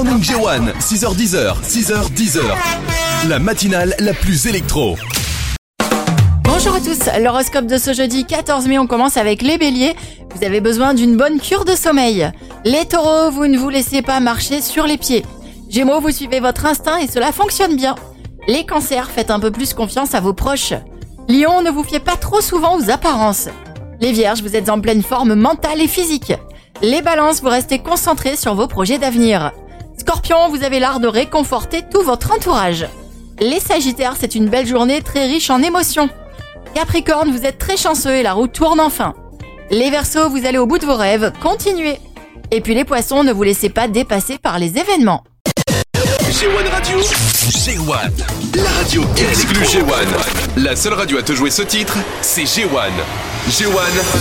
Morning G1, 6h10h, 6h10h. La matinale la plus électro. Bonjour à tous, l'horoscope de ce jeudi 14 mai, on commence avec les béliers. Vous avez besoin d'une bonne cure de sommeil. Les taureaux, vous ne vous laissez pas marcher sur les pieds. Gémeaux, vous suivez votre instinct et cela fonctionne bien. Les cancers, faites un peu plus confiance à vos proches. Lion, ne vous fiez pas trop souvent aux apparences. Les vierges, vous êtes en pleine forme mentale et physique. Les balances, vous restez concentrés sur vos projets d'avenir. Scorpion, vous avez l'art de réconforter tout votre entourage. Les sagittaires, c'est une belle journée très riche en émotions. Capricorne, vous êtes très chanceux et la roue tourne enfin. Les Verseaux, vous allez au bout de vos rêves, continuez. Et puis les poissons, ne vous laissez pas dépasser par les événements. G1 Radio, G1, la radio exclue G1. La seule radio à te jouer ce titre, c'est G1. G1,